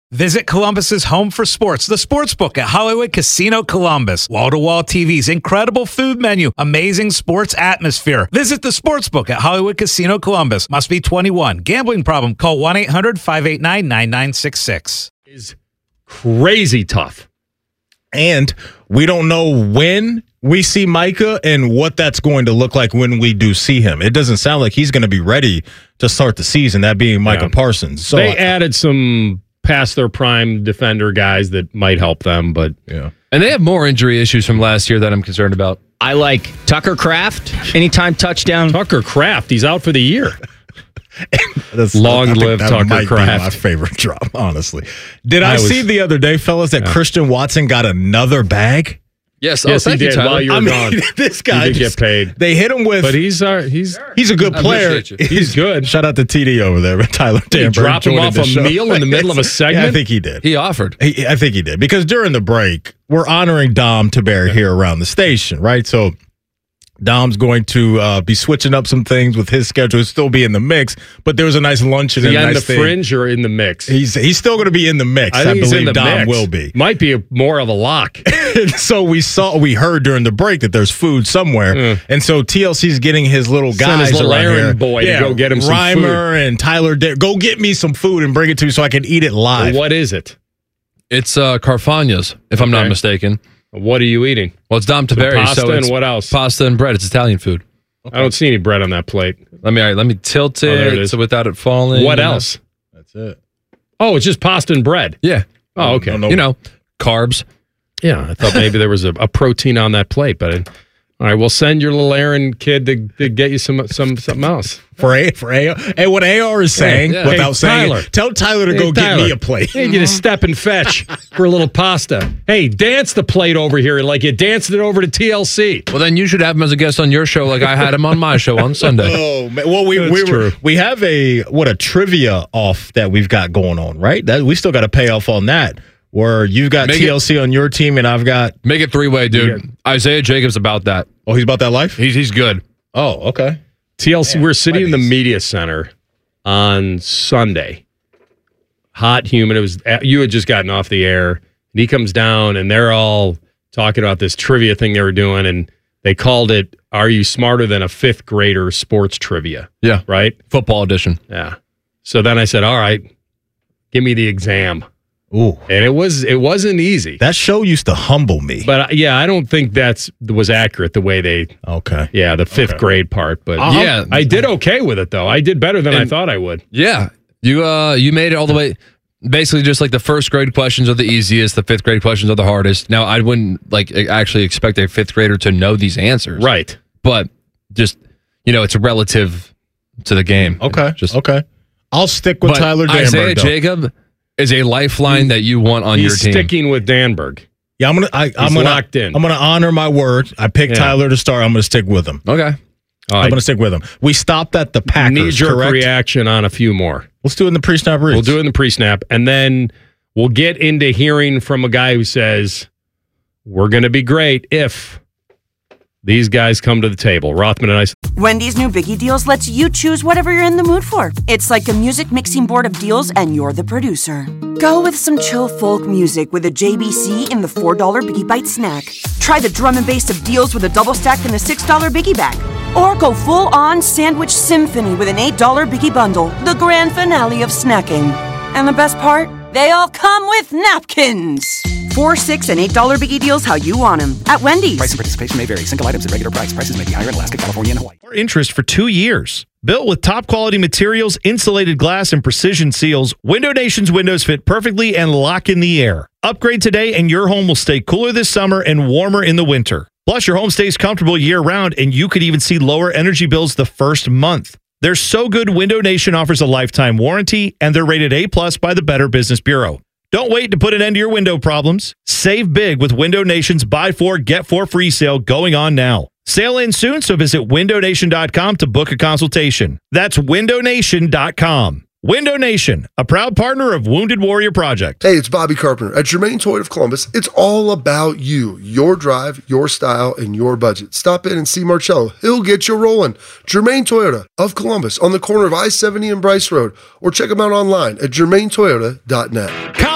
Visit Columbus's home for sports, the Sportsbook at Hollywood Casino Columbus. Wall-to-wall TVs, incredible food menu, amazing sports atmosphere. Visit the Sportsbook at Hollywood Casino Columbus. Must be 21. Gambling problem? Call 1-800-589-9966. Is crazy tough. And we don't know when we see Micah and what that's going to look like when we do see him. It doesn't sound like he's going to be ready to start the season, that being Micah Parsons. So they added some past their prime defender guys that might help them, but yeah. And they have more injury issues from last year that I'm concerned about. I like Tucker Kraft, anytime touchdown. Tucker Kraft, he's out for the year. Long live Tucker Kraft. My favorite drop, honestly. Did I see the other day, fellas, that Christian Watson got another bag? Yes, yes, thank he you, did. Tyler. While you were gone, this guy he did get paid. They hit him with, but he's a good player. He's good. Shout out to TD over there, Tyler Did he Danberg. drop him off a meal in the middle of a segment? Yeah, I think he did. He offered. I think he did because during the break, we're honoring Dom Taberry here around the station, right? So Dom's going to be switching up some things with his schedule. He'll still be in the mix, but there was a nice luncheon. Is he and on nice the fringe or in the mix? He's still going to be in the mix. I believe Dom will be. Might be more of a lock. So we heard during the break that there's food somewhere, and so TLC's getting his little guys his little around errand here. boy to go get him some food. Reimer and Tyler, go get me some food and bring it to me so I can eat it live. What is it? It's Carfagna's, if I'm not mistaken. What are you eating? Well, it's Dom Taberry. Pasta so it's and what else? Pasta and bread. It's Italian food. I don't see any bread on that plate. Let me tilt it, there it is. so without it falling. What else? That's it. Oh, it's just pasta and bread. Yeah. Oh, okay. No. You know, carbs. Yeah, I thought maybe there was a protein on that plate, but all right, we'll send your little errand kid to get you something else. For AR. Hey, what AR is saying, without saying Tyler. it, tell Tyler to go get me a plate. Hey, you just step and fetch for a little pasta. Hey, dance the plate over here like you danced it over to TLC. Well, then you should have him as a guest on your show like I had him on my show on Sunday. Oh, man. Well, we have a trivia off that we've got going on, right? That we still got to pay off on that. Where you've got TLC on your team and I've got... Make it three-way, dude. Isaiah Jacobs about that. Oh, he's about that life? He's good. Oh, okay. TLC, we're sitting in the media center on Sunday. Hot, humid. You had just gotten off the air. And he comes down and they're all talking about this trivia thing they were doing. And they called it, Are You Smarter Than a Fifth Grader Sports Trivia? Yeah. Right? Football edition. Yeah. So then I said, all right, give me the exam. Ooh. And it wasn't easy. That show used to humble me. But I don't think was accurate the way they. Okay. Yeah, the fifth grade part. But yeah, I did okay with it though. I did better than I thought I would. Yeah, you made it all the way. Basically, just like the first grade questions are the easiest, the fifth grade questions are the hardest. Now, I wouldn't actually expect a fifth grader to know these answers, right? But just it's relative to the game. Okay. Okay. I'll stick with Tyler Danberg. Isaiah Jacob is a lifeline that you want on your team. He's sticking with Danberg. Yeah, I'm gonna locked in. I'm gonna honor my word. I picked Tyler to start. I'm gonna stick with him. Okay. I'm gonna stick with him. We stopped at the Packers. Knee-jerk reaction on a few more. Let's do it in the pre-snap reads. We'll do it in the pre-snap, and then we'll get into hearing from a guy who says we're going to be great if these guys come to the table. Rothman and I. Wendy's new Biggie Deals lets you choose whatever you're in the mood for. It's like a music mixing board of deals, and you're the producer. Go with some chill folk music with a JBC in the $4 Biggie Bite snack. Try the drum and bass of deals with a double stack in the $6 Biggie Bag. Or go full-on sandwich symphony with an $8 Biggie Bundle, the grand finale of snacking. And the best part? They all come with napkins. $4, $6, and $8 Biggie Deals how you want them at Wendy's. Price and participation may vary. Single items at regular price. Prices may be higher in Alaska, California, and Hawaii. Our interest for 2 years. Built with top quality materials, insulated glass, and precision seals, Window Nation's windows fit perfectly and lock in the air. Upgrade today and your home will stay cooler this summer and warmer in the winter. Plus, your home stays comfortable year-round, and you could even see lower energy bills the first month. They're so good, Window Nation offers a lifetime warranty, and they're rated A+ by the Better Business Bureau. Don't wait to put an end to your window problems. Save big with Window Nation's Buy 4, Get 4 free sale going on now. Sale ends soon, so visit windownation.com to book a consultation. That's windownation.com. Window Nation, a proud partner of Wounded Warrior Project. Hey, it's Bobby Carpenter. At Germain Toyota of Columbus, it's all about you, your drive, your style, and your budget. Stop in and see Marcello. He'll get you rolling. Germain Toyota of Columbus on the corner of I-70 and Bryce Road, or check them out online at germaintoyota.net.